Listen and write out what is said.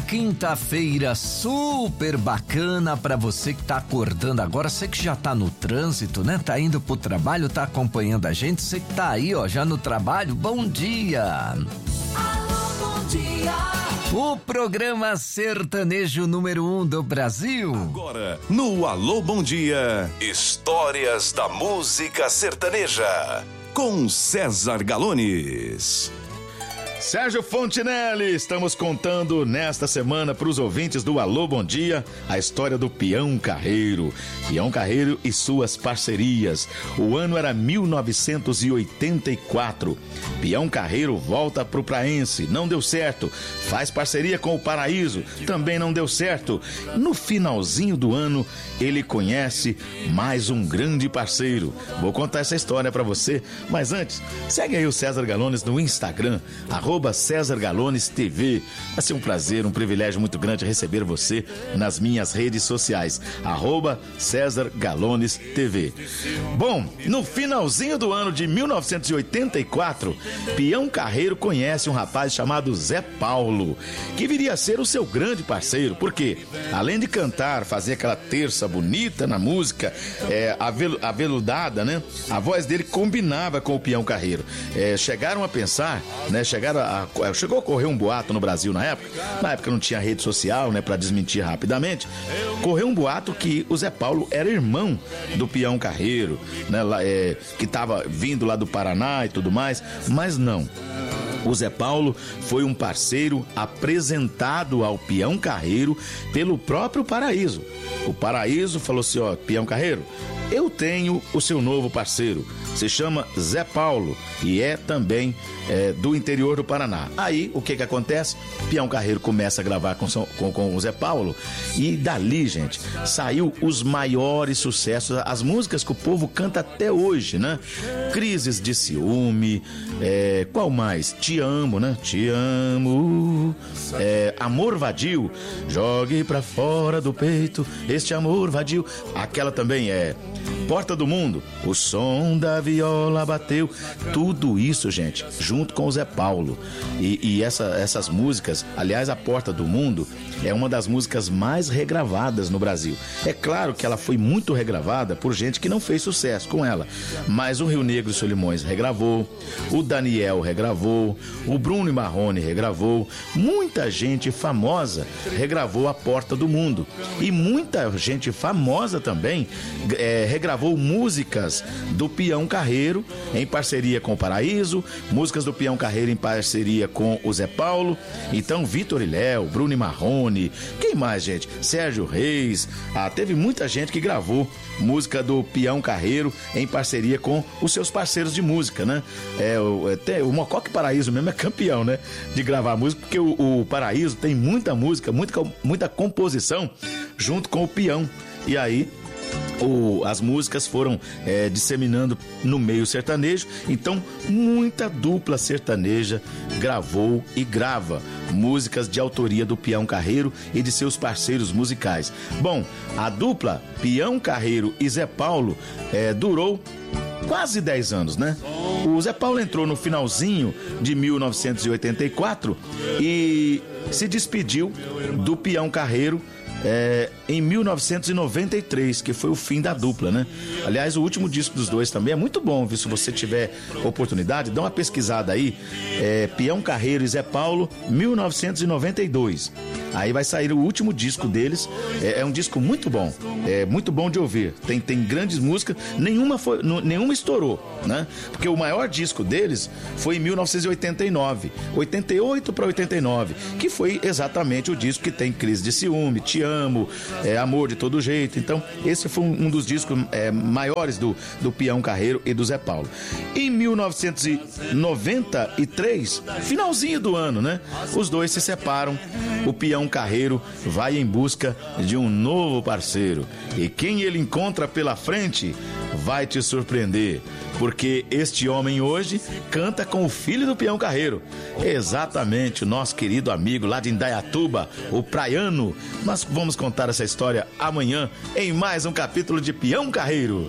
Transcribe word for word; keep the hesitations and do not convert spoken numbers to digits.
quinta-feira super bacana pra você que tá acordando agora, você que já tá no trânsito, né? Tá indo pro trabalho, tá acompanhando a gente, você que tá aí, ó, já no trabalho, bom dia! Alô, bom dia! O programa sertanejo número um do Brasil. Agora, no Alô Bom Dia, histórias da música sertaneja, com César Galones. Sérgio Fontinelli, estamos contando nesta semana para os ouvintes do Alô Bom Dia a história do Peão Carreiro. Peão Carreiro e suas parcerias. O ano era mil novecentos e oitenta e quatro. Peão Carreiro volta pro Praense, não deu certo. Faz parceria com o Paraíso, também não deu certo. No finalzinho do ano, ele conhece mais um grande parceiro. Vou contar essa história para você, mas antes, segue aí o César Galones no Instagram, arroba César Galones T V. Vai ser um prazer, um privilégio muito grande receber você nas minhas redes sociais, arroba César Galones T V. Bom, no finalzinho do ano de mil novecentos e oitenta e quatro, Peão Carreiro conhece um rapaz chamado Zé Paulo, que viria a ser o seu grande parceiro, porque além de cantar, fazer aquela terça bonita na música, é, avel, aveludada, né? A voz dele combinava com o Peão Carreiro. É, chegaram a pensar, né? Chegaram a, a, chegou a correr um boato no Brasil na época, na época não tinha rede social, né? Pra desmentir rapidamente, correu um boato que o Zé Paulo era irmão do Peão Carreiro, né? Lá, é, que tava vindo lá do Paraná e tudo mais, mas não. O Zé Paulo foi um parceiro apresentado ao Peão Carreiro pelo próprio Paraíso. O Paraíso falou assim, ó, Peão Carreiro, eu tenho o seu novo parceiro, se chama Zé Paulo e é também é, do interior do Paraná. Aí, o que que acontece? Peão Carreiro começa a gravar com, com, com o Zé Paulo e dali, gente, saiu os maiores sucessos, as músicas que o povo canta até hoje, né? Crises de ciúme, é, qual mais? Te amo, né? Te amo, é, Amor Vadio, jogue pra fora do peito este amor vadio. Aquela também é Porta do Mundo, o som da viola bateu. Tudo isso, gente, junto com o Zé Paulo. E, e essa, essas músicas, aliás, a Porta do Mundo é uma das músicas mais regravadas no Brasil. É claro que ela foi muito regravada por gente que não fez sucesso com ela, mas o Rio Negro e Solimões regravou, o Daniel regravou, o Bruno e Marrone regravou, muita gente famosa regravou a Porta do Mundo. E muita gente famosa também é, regravou músicas do Peão Carreiro em parceria com o Paraíso, músicas do Peão Carreiro em parceria com o Zé Paulo. Então, Vitor e Léo, Bruno e Marrone, quem mais, gente? Sérgio Reis, ah, teve muita gente que gravou música do Peão Carreiro em parceria com os seus parceiros de música, né? É, o, até, o Mocoque Paraíso mesmo é campeão, né? De gravar música, porque o, o Paraíso tem muita música, muita, muita composição junto com o Peão. E aí, O, as músicas foram é, disseminando no meio sertanejo, então muita dupla sertaneja gravou e grava músicas de autoria do Peão Carreiro e de seus parceiros musicais. Bom, a dupla Peão Carreiro e Zé Paulo é, durou quase dez anos, né? O Zé Paulo entrou no finalzinho de mil novecentos e oitenta e quatro e se despediu do Peão Carreiro É, em mil novecentos e noventa e três, que foi o fim da dupla, né? Aliás, o último disco dos dois também é muito bom, viu? Se você tiver oportunidade, dá uma pesquisada aí, é, Peão Carreiro e Zé Paulo, mil novecentos e noventa e dois. Aí vai sair o último disco deles, é, é um disco muito bom, é muito bom de ouvir, tem, tem grandes músicas, nenhuma, foi, nenhuma estourou, né? Porque o maior disco deles foi em mil novecentos e oitenta e nove, oitenta e oito para oitenta e nove, que foi exatamente o disco que tem Crise de Ciúme, Te Amo, é, Amor de Todo Jeito. Então esse foi um, um dos discos é, maiores do, do Peão Carreiro e do Zé Paulo. Em mil novecentos e noventa e três, finalzinho do ano, né? Os dois se separam, o Peão Carreiro vai em busca de um novo parceiro e quem ele encontra pela frente vai te surpreender, porque este homem hoje canta com o filho do Peão Carreiro, exatamente o nosso querido amigo lá de Indaiatuba, o Praiano. Nós vamos contar essa história amanhã em mais um capítulo de Peão Carreiro.